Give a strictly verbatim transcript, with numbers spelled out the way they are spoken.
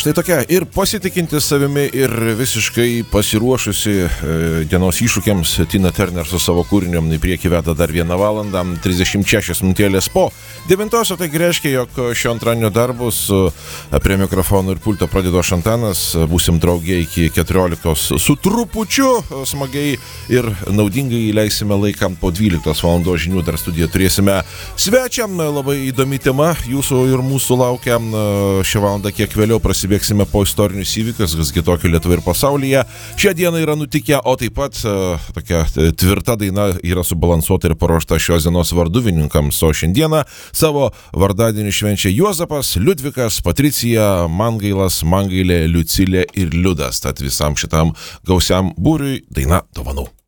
Štai tokia ir pasitikinti savimi ir visiškai pasiruošusi e, dienos iššūkiams Tina Turner su savo kūriniu į priekį veda dar vieną valandą, trisdešimt šešios minutėlės po devintos, o tai reiškia, jog šio antradienio darbus prie mikrofonų ir pulto pradėdo Šantanas, būsim draugė iki keturioliktos su trupučiu smagiai ir naudingai leisime laiką po dvyliktos valandos žinių, dar studiją turėsime svečiam, labai įdomi tema, jūsų ir mūsų laukia šią valandą kiek vėliau prasidės. Bėgsime po istorinius įvykius, visgi tokio Lietuvoje ir pasaulyje. Šią dieną yra nutikę, o taip pat uh, tokia tvirta daina yra subalansuota ir paruošta šios dienos varduvininkams. O šiandieną savo vardadienį švenčia Juozapas, Liudvikas, Patricija, Mangailas, Mangailė, Liucilė ir Liudas. Tad visam šitam gausiam būriui daina dovanų.